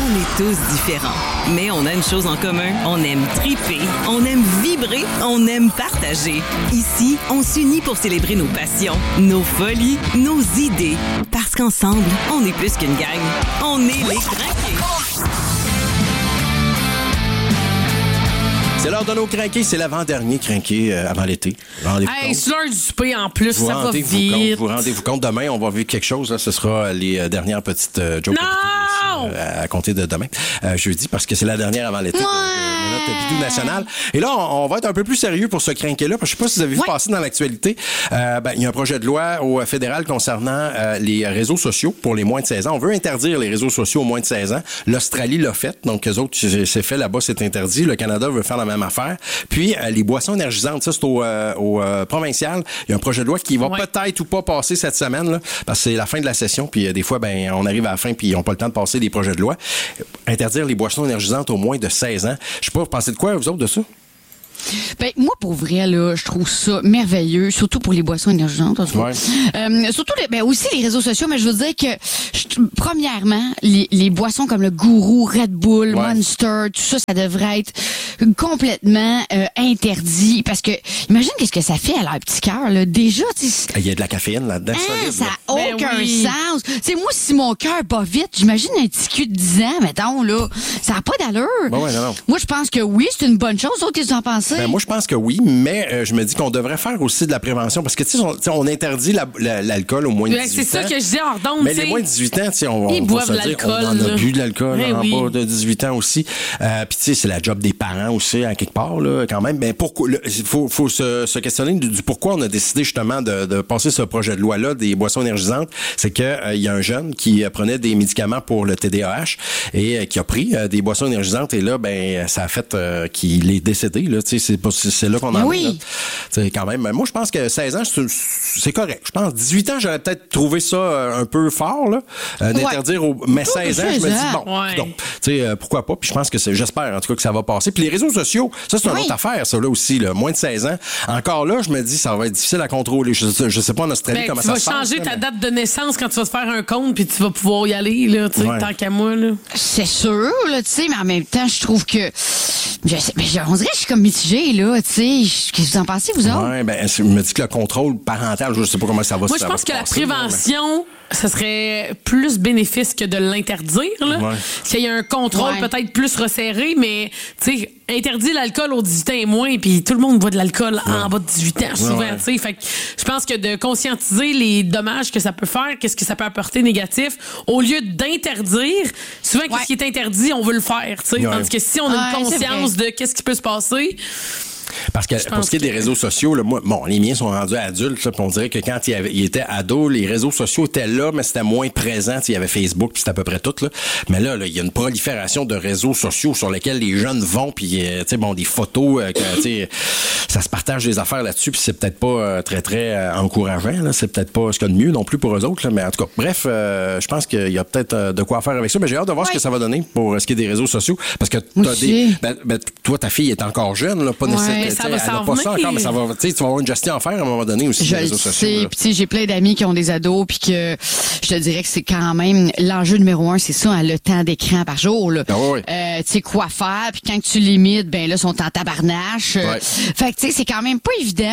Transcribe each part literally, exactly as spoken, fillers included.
est tous différents, mais on a une chose en commun. On aime triper, on aime vibrer, on aime partager. Ici, on s'unit pour célébrer nos passions, nos folies, nos idées. Parce qu'ensemble, on est plus qu'une gang. On est les Crinqués. C'est l'heure de nos crinqués. C'est l'avant-dernier crinqué euh, avant l'été. Hey, c'est l'heure du souper en plus, vous ça va vite. Compte, vous rendez-vous compte, demain, on va vivre quelque chose. Là, ce sera les euh, dernières petites euh, jokes euh, à compter de demain, euh, jeudi, parce que c'est la dernière avant l'été. Ouais. De, de notre bidou national. Et là, on, on va être un peu plus sérieux pour ce crinqué-là, parce que je sais pas si vous avez vu ouais. passer dans l'actualité. Euh, ben, il y a un projet de loi au fédéral concernant euh, les réseaux sociaux pour les moins de seize ans. On veut interdire les réseaux sociaux aux moins de seize ans. L'Australie l'a fait, donc eux autres, c'est fait là-bas, c'est interdit. Le Canada veut faire la même affaire. Puis, euh, les boissons énergisantes, ça, c'est au, euh, au euh, provincial. Il y a un projet de loi qui va ouais. peut-être ou pas passer cette semaine, là, parce que c'est la fin de la session. Puis, euh, des fois, ben, on arrive à la fin, puis ils n'ont pas le temps de passer des projets de loi. Interdire les boissons énergisantes aux moins de seize ans. Je sais pas, vous pensez de quoi, vous autres, de ça? Ben, moi, pour vrai, là, je trouve ça merveilleux, surtout pour les boissons énergisantes. Ouais. Euh, surtout, les, ben, aussi les réseaux sociaux, mais je veux dire que, je, premièrement, les, les boissons comme le Gourou, Red Bull, ouais. Monster, tout ça, ça devrait être complètement euh, interdit, parce que, imagine qu'est-ce que ça fait à leur petit cœur, là. Déjà, tu sais. Il y a de la caféine là-dedans. Hein, solide, ça n'a là. aucun ben oui. sens. Tu sais, moi, si mon cœur bat vite, j'imagine un petit cul de dix ans, mettons, là. Ça n'a pas d'allure. Ben ouais, non, non. Moi, je pense que oui, c'est une bonne chose. Autres, qu'est-ce que vous en pensez? Ben, moi, je pense que oui, mais euh, je me dis qu'on devrait faire aussi de la prévention, parce que, tu sais, on, on interdit la, la, l'alcool aux moins de dix-huit ans. C'est ça que je dis en redonde. Mais les moins de dix-huit ans, tu sais, on, Ils on boivent va se de dire, on l'alcool, en a là. bu de l'alcool Mais en oui. bas de dix-huit ans aussi. Euh, Puis, tu sais, c'est la job des parents aussi, à quelque part, là, quand même. Ben, pourquoi, il faut, faut se, se questionner du, du pourquoi on a décidé, justement, de, de passer ce projet de loi-là des boissons énergisantes. C'est que euh, il y a un jeune qui euh, prenait des médicaments pour le T D A H et euh, qui a pris euh, des boissons énergisantes, et là, ben, ça a fait euh, qu'il est décédé, là. Tu sais, c'est pas, c'est là qu'on en est, oui. là. C'est quand même. Moi, je pense que seize ans, c'est, c'est correct. Je pense dix-huit ans, j'aurais peut-être trouvé ça euh, un peu fort, là, euh, d'interdire aux. Mais seize ans, je me dis bon, ouais. donc, tu sais, euh, pourquoi pas. Puis je pense que c'est, j'espère en tout cas que ça va passer. Puis les réseaux sociaux, ça c'est une oui. autre affaire, ça là aussi, là, moins de seize ans. Encore là, je me dis, ça va être difficile à contrôler. Je, je sais pas en Australie Ben, comment tu ça vas se passe. changer là, ta mais... date de naissance quand tu vas te faire un compte, puis tu vas pouvoir y aller, là, tu sais, Ouais. tant qu'à moi, là. C'est sûr, là, tu sais, mais en même temps, je trouve que. Je sais, mais on dirait que je suis comme mitigée, là, tu sais. Qu'est-ce que vous en pensez, vous autres? Ouais, ben, je me dis que le contrôle parental, je sais pas comment ça va se Moi, je ça pense va que se la passer, prévention, là, ça serait plus bénéfice que de l'interdire, là. Ouais. S'il y a un contrôle Ouais. peut-être plus resserré, mais, tu sais, interdit l'alcool aux dix-huit ans et moins, puis tout le monde boit de l'alcool en bas de dix-huit ans, souvent, Ouais. tu sais. Fait que je pense que de conscientiser les dommages que ça peut faire, qu'est-ce que ça peut apporter négatif, au lieu d'interdire, souvent, Ouais. qu'est-ce qui est interdit, on veut le faire, tu sais. Ouais. Tandis que si on a une Ouais, c'est conscience vrai. de qu'est-ce qui peut se passer, Parce que pour ce qui est des réseaux sociaux, là, moi, bon, les miens sont rendus adultes, là, puis on dirait que quand ils, avaient, ils étaient ados, les réseaux sociaux étaient là, mais c'était moins présent. Il y avait Facebook, puis c'était à peu près tout. Là. Mais là, là, il y a une prolifération de réseaux sociaux sur lesquels les jeunes vont, puis euh, tu sais, bon, des photos, euh, que, tu sais, ça se partage des affaires là-dessus, puis c'est peut-être pas euh, très très euh, encourageant. Là. C'est peut-être pas ce qu'il y a de mieux non plus pour eux autres. Là. Mais en tout cas, bref, euh, je pense qu'il y a peut-être euh, de quoi faire avec ça. Mais j'ai hâte de voir ouais. ce que ça va donner pour ce qui est des réseaux sociaux, parce que t'as Aussi. des, ben, ben, toi, ta fille est encore jeune, là, pas Ouais, nécessairement. ça va Elle a s'en pas ça venir. encore, mais ça va, tu sais, tu vas avoir une gestion à faire à un moment donné aussi. Je des le réseaux sociaux, sais. là. Puis tu sais, j'ai plein d'amis qui ont des ados, puis que je te dirais que c'est quand même l'enjeu numéro un, c'est ça, hein, le temps d'écran par jour. Là. Ah oui. Euh, tu sais quoi faire, puis quand tu limites, ben là, ils sont en tabarnache. Euh, Ouais. Fait que tu sais, c'est quand même pas évident.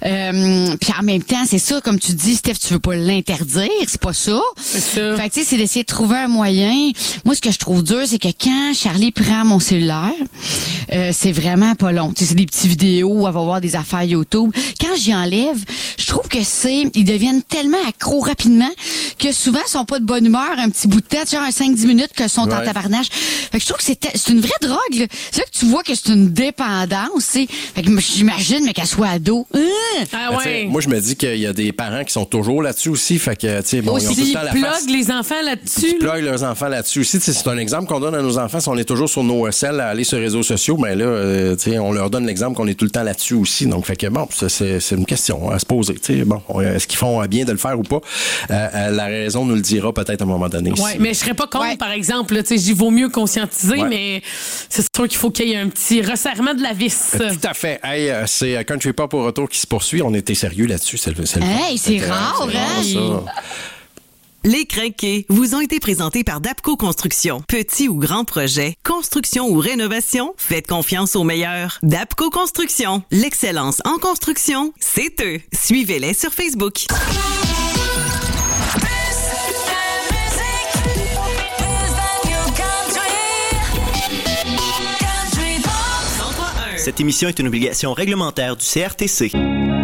Euh, puis en même temps, c'est ça, comme tu dis, Steph, tu veux pas l'interdire, c'est pas ça. C'est ça. Fait que tu sais, c'est d'essayer de trouver un moyen. Moi, ce que je trouve dur, c'est que quand Charlie prend mon cellulaire, euh, c'est vraiment pas long. Tu sais, c'est des petites vidéos, elle va voir des affaires YouTube. Quand j'y enlève, je trouve que c'est, ils deviennent tellement accros rapidement que souvent, ils sont pas de bonne humeur un petit bout de temps, genre un cinq dix minutes que sont en Ouais. tabarnage. Fait que je trouve que c'est, c'est une vraie drogue, là. C'est là que tu vois que c'est une dépendance, tu sais. Fait que j'imagine, mais qu'elle soit ado. Hein? Ah Ben, tu sais, ouais. moi, je me dis qu'il y a des parents qui sont toujours là-dessus aussi. Fait que, tu sais, bon, ils ont tout le Ils temps la face. pluguent les enfants Qui là-dessus. là. pluguent leurs enfants là-dessus aussi. Tu sais, c'est un exemple qu'on donne à nos enfants. Si on est toujours sur nos selles à aller sur les réseaux sociaux, ben là, euh, tu sais, on leur donne l'exemple qu'on est tout le temps là-dessus aussi. Donc, fait que bon, ça, c'est, c'est une question à se poser. Tu sais, bon, est-ce qu'ils font bien de le faire ou pas? Euh, euh, la raison nous le dira peut-être à un moment donné. Oui, Si- mais je serais pas contre, Ouais. par exemple. Là, tu sais, j'y vaut mieux conscientiser, Ouais. mais c'est sûr qu'il faut qu'il y ait un petit resserrement de la vis. Euh, Tout à fait. Hey, euh, c'est euh, Country Pop au retour qui se poursuit. On était sérieux là-dessus. C'est le, c'est le Hey, fun. c'est Fait que, rare, c'est hein? ça. Les Crinqués vous ont été présentés par Dapco Construction. Petit ou grand projet, construction ou rénovation, faites confiance aux meilleurs. Dapco Construction, l'excellence en construction, c'est eux. Suivez-les sur Facebook. Cette émission est une obligation réglementaire du C R T C.